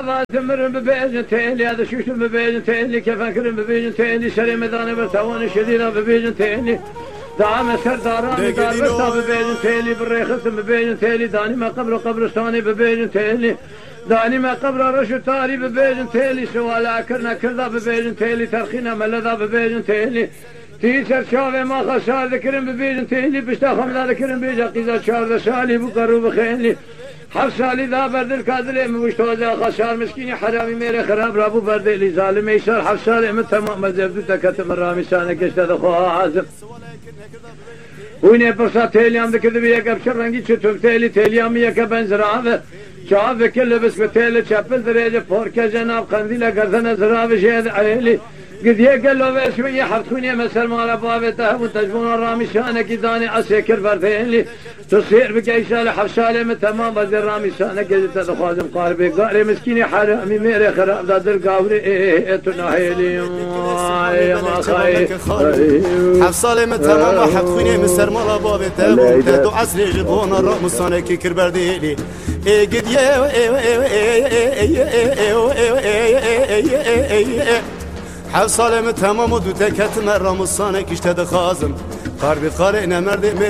تمرن ببيجن تيلي هذا شوشن ببيجن تيلي كيف أكرم ببيجن تيلي شري مداني برتواني شدينا ببيجن تيلي دعم سرداراني دار برتا ببيجن تيلي بالريخص ببيجن تيلي داني ما قبرستاني ببيجن تيلي داني ما قبر رشو تاري ببيجن تيلي سوالا كرنا كردا ببيجن تيلي ترخينا ملذا ببيجن تيلي تيسر شافي ما خسار ذكرن ببيجن تيلي بشتا خمدا ذكرن بيجا قيزا شار سالي بقرو بخيلي حفصالي ذا برد الكادلي مشتوزا خسار مسكيني حرامي ميري خراب رابو برد اللي ظالم يسار حفصالي من تمام مزبدو تكتم الرامي سانك اشتد خواه عازم ويني برسا تيليام ذكر بيك بشر رنگي چطور تيليام يك بنزراوه شاف كل بس بتيلي چپل دريجه پوركه جناب قنديله گردن زراوه شهد عيلي قد يقلوا بشوية حرتوني مسر مال بابته وتجبون الرامي شانك داني عسكر بردين تصير بقيشال حفشالي من تمام بدر رامي شانك قد تدخوازم قاربي قاري مسكيني حرامي ميري خراب دادر قاوري تناهيلي ما خاي حفصالي من تمام حرتوني مسر مال بابته وتدو عسري جبون الرامي شانك كربرديلي قد حفصالي من تمام ودو تكت مرة مصانك اشتد خازم قاربي قارئنا مرد